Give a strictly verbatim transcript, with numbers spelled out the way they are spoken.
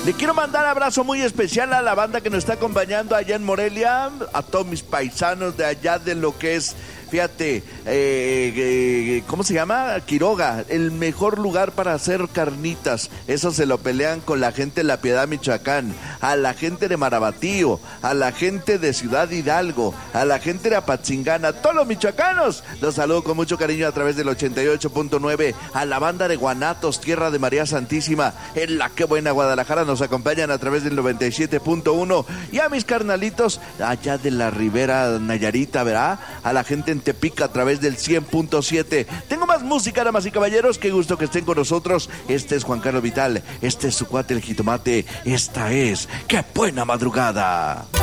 Le quiero mandar abrazo muy especial a la banda que nos está acompañando allá en Morelia, a todos mis paisanos de allá de lo que es, fíjate, eh, eh, ¿cómo se llama? Quiroga, el mejor lugar para hacer carnitas. Eso se lo pelean con la gente de La Piedad, Michoacán, a la gente de Marabatío, a la gente de Ciudad Hidalgo, a la gente de Apatzingán, a todos los michoacanos. Los saludo con mucho cariño a través del ochenta y ocho punto nueve, a la banda de Guanatos, tierra de María Santísima, en la que buena Guadalajara nos acompañan a través del noventa y siete punto uno, y a mis carnalitos allá de la Ribera Nayarita, ¿verdad? A la gente en Tepica a través del cien punto siete. Tengo más música, damas y caballeros, qué gusto que estén con nosotros. Este es Juan Carlos Vital, este es su cuate el Jitomate, esta es ¡Qué buena madrugada!